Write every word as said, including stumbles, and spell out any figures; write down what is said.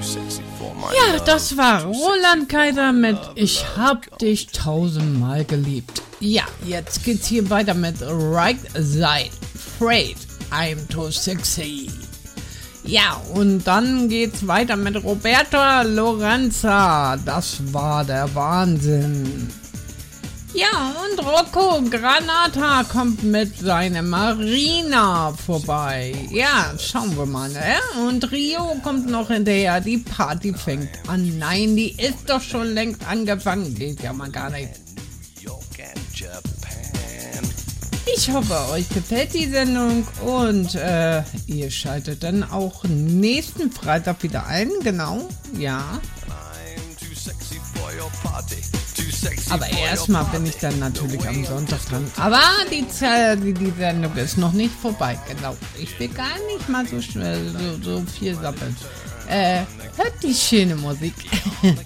Ja, das war Roland Kaiser mit Ich hab dich tausendmal geliebt. Ja, jetzt geht's hier weiter mit Right Side, Afraid, I'm too sexy. Ja, und dann geht's weiter mit Roberto Lorenza. Das war der Wahnsinn. Ja, und Rocco Granata kommt mit seiner Marina vorbei. Ja, schauen wir mal, ne? Und Rio kommt noch hinterher. Die Party fängt an. Nein, die ist doch schon längst angefangen. Geht ja mal gar nicht. Ich hoffe, euch gefällt die Sendung und äh, ihr schaltet dann auch nächsten Freitag wieder ein, genau, ja. Aber erstmal bin ich dann natürlich am Sonntag dran. Aber die, die, die Sendung ist noch nicht vorbei, genau. Ich will gar nicht mal so schnell so, so viel sappeln. Äh, hört die schöne Musik.